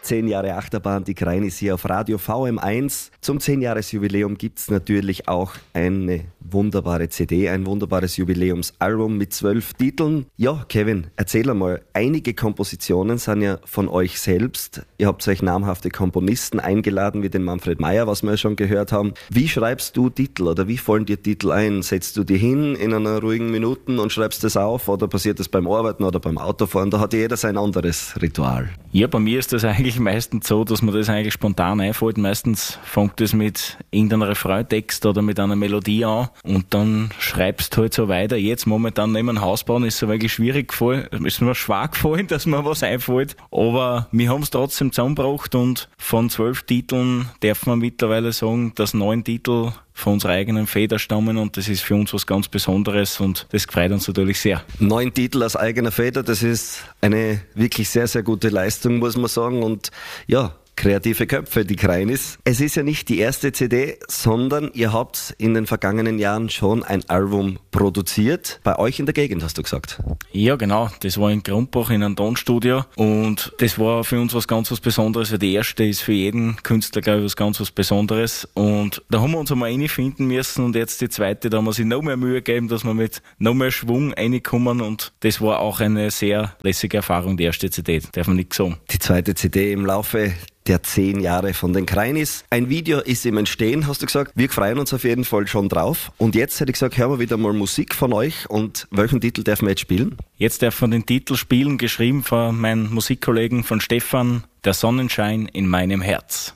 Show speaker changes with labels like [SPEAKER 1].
[SPEAKER 1] 10 Jahre Achterbahn, die Kreinis hier auf Radio VM1. Zum 10-Jahres-Jubiläum gibt's natürlich auch eine wunderbare CD, ein wunderbares Jubiläumsalbum mit 12 Titeln. Ja, Kevin, erzähl einmal, einige Kompositionen sind ja von euch selbst. Ihr habt euch namhafte Komponisten eingeladen, wie den Manfred Meier, was wir ja schon gehört haben. Wie schreibst du Titel oder wie fallen dir Titel ein? Setzt du dich hin in einer ruhigen Minute und schreibst das auf oder passiert das beim Arbeiten oder beim Autofahren? Da hat jeder sein anderes Ritual.
[SPEAKER 2] Ja, bei mir ist das eigentlich meistens so, dass mir das eigentlich spontan einfällt. Meistens fängt es mit irgendeinem Refraintext oder mit einer Melodie an und dann schreibst du halt so weiter. Jetzt momentan neben dem Hausbauen ist es wirklich schwierig gefallen, ist mir schwer gefallen, dass mir was einfällt. Aber wir haben es trotzdem zusammengebracht und von 12 Titeln darf man mittlerweile sagen, dass 9 Titel von unserer eigenen Feder stammen und das ist für uns was ganz Besonderes und das freut uns natürlich sehr.
[SPEAKER 1] 9 Titel aus eigener Feder, das ist eine wirklich sehr, sehr gute Leistung, muss man sagen. Und ja, kreative Köpfe, die Kreinis. Es ist ja nicht die erste CD, sondern ihr habt in den vergangenen Jahren schon ein Album produziert. Bei euch in der Gegend, hast du gesagt.
[SPEAKER 2] Ja, genau. Das war in Grumbach in einem Tonstudio und das war für uns was ganz was Besonderes, weil die erste ist für jeden Künstler, glaube ich, was ganz was Besonderes und da haben wir uns einmal reinfinden müssen und jetzt die zweite, da haben wir sich noch mehr Mühe gegeben, dass wir mit noch mehr Schwung reinkommen und das war auch eine sehr lässige Erfahrung, die erste CD, darf man nicht sagen.
[SPEAKER 1] Die zweite CD im Laufe der 10 Jahre von den Kreinis. Ein Video ist im Entstehen, hast du gesagt. Wir freuen uns auf jeden Fall schon drauf. Und jetzt hätte ich gesagt, hören wir wieder mal Musik von euch. Und welchen Titel dürfen wir jetzt spielen?
[SPEAKER 2] Jetzt dürfen wir den Titel spielen, geschrieben von meinem Musikkollegen von Stefan, Der Sonnenschein in meinem Herz.